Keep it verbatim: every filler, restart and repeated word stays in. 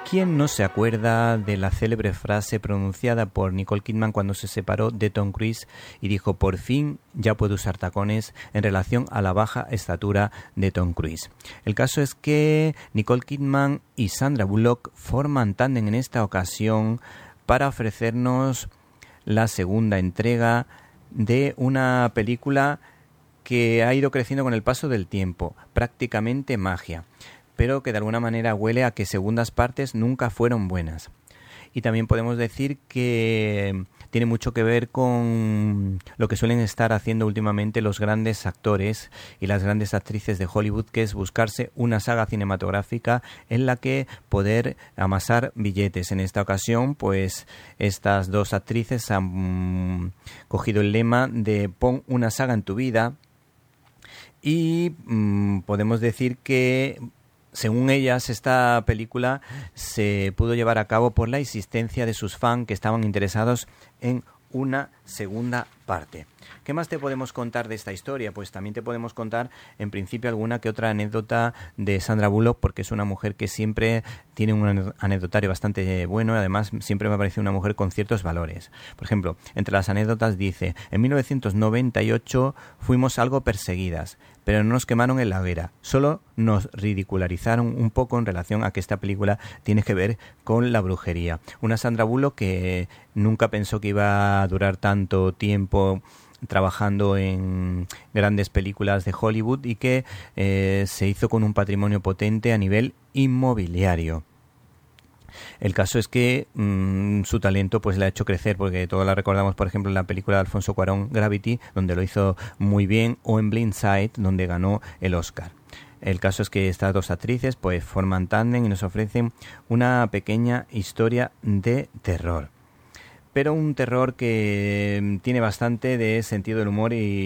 ¿Quién no se acuerda de la célebre frase pronunciada por Nicole Kidman cuando se separó de Tom Cruise y dijo: por fin ya puedo usar tacones, en relación a la baja estatura de Tom Cruise? El caso es que Nicole Kidman y Sandra Bullock forman tándem en esta ocasión para ofrecernos la segunda entrega de una película que ha ido creciendo con el paso del tiempo, prácticamente magia, pero que de alguna manera huele a que segundas partes nunca fueron buenas. Y también podemos decir que tiene mucho que ver con lo que suelen estar haciendo últimamente los grandes actores y las grandes actrices de Hollywood, que es buscarse una saga cinematográfica en la que poder amasar billetes. En esta ocasión, pues estas dos actrices han mm, cogido el lema de pon una saga en tu vida, y mm, podemos decir que, según ellas, esta película se pudo llevar a cabo por la insistencia de sus fans que estaban interesados en una segunda parte. ¿Qué más te podemos contar de esta historia? Pues también te podemos contar, en principio, alguna que otra anécdota de Sandra Bullock, porque es una mujer que siempre tiene un anecdotario bastante bueno y además siempre me ha parecido una mujer con ciertos valores. Por ejemplo, entre las anécdotas dice: en mil novecientos noventa y ocho fuimos algo perseguidas, pero no nos quemaron en la hoguera, solo nos ridicularizaron un poco en relación a que esta película tiene que ver con la brujería. Una Sandra Bullock que nunca pensó que iba a durar tanto tiempo trabajando en grandes películas de Hollywood y que eh, se hizo con un patrimonio potente a nivel inmobiliario. El caso es que mmm, su talento pues le ha hecho crecer, porque todos la recordamos, por ejemplo, en la película de Alfonso Cuarón, Gravity, donde lo hizo muy bien, o en Blindside, donde ganó el Oscar. El caso es que estas dos actrices pues forman tándem y nos ofrecen una pequeña historia de terror, pero un terror que tiene bastante de sentido del humor y